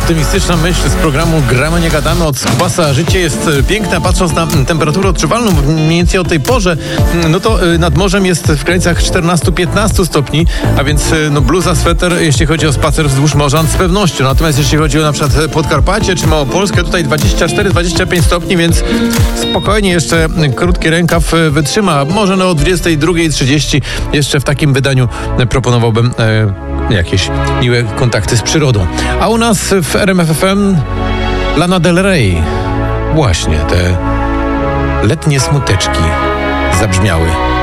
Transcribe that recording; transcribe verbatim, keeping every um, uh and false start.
optymistyczna myśl z programu Gramy, nie gadamy od Skubasa. Życie jest piękne, patrząc na temperaturę odczuwalną mniej więcej o tej porze, no to nad morzem jest w granicach czternaście do piętnastu stopni, a więc no bluza, sweter, jeśli chodzi o spacer wzdłuż morza, z pewnością. Natomiast jeśli chodzi o na przykład Podkarpacie czy Małopolskę, tutaj dwadzieścia cztery do dwudziestu pięciu stopni, więc spokojnie jeszcze krótki rękaw wytrzyma. Może no o dwudziestej drugiej trzydzieści jeszcze w takim wydaniu proponowałbym e, jakieś miłe kontakty z przyrodą. A u nas w R M F F M Lana Del Rey. Właśnie te letnie smuteczki zabrzmiały.